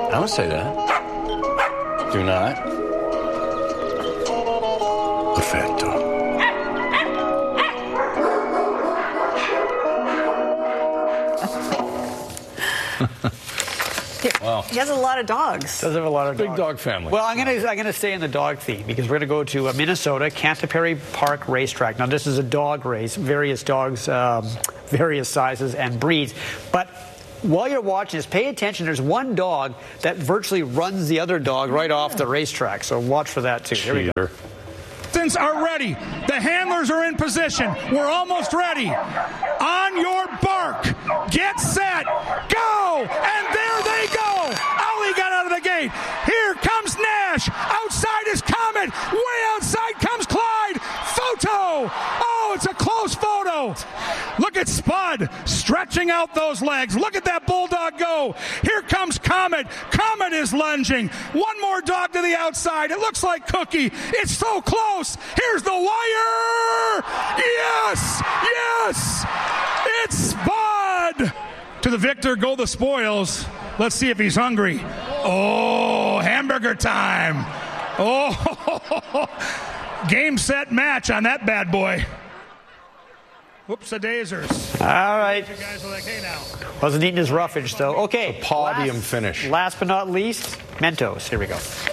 I would say that. Do not. Perfetto. Wow. He has a lot of dogs. Does have a lot of Big dog family. Well, I'm gonna stay in the dog theme because we're gonna go to Minnesota, Canterbury Park Racetrack. Now, this is a dog race, various dogs, various sizes and breeds. But while you're watching this, pay attention. There's one dog that virtually runs the other dog right off the racetrack. So watch for that too. Here we go. Are ready. The handlers are in position. We're almost ready. On your bark. Get set. Go. And there they go. Ollie got out of the gate. Here comes Nash. Outside is Comet. Way outside comes Clyde. Photo. Oh, it's a close photo. Look at Spud stretching out those legs. Look at that bulldog go. Here comes Comet. Comet is lunging. One more dog to the outside. It looks like Cookie. It's so close. Here's the wire. Yes. Yes. It's Spud. To the victor go the spoils. Let's see if he's hungry. Oh, hamburger time. Oh, game, set, match on that bad boy. Whoops-a-daisers. All right. You guys are like, hey now. Wasn't eating his roughage, though. Okay. Podium finish. Last but not least, Mentos. Here we go.